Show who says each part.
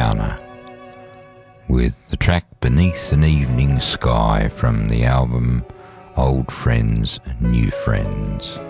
Speaker 1: Gunner with the track Beneath an Evening Sky from the album Old Friends, New Friends.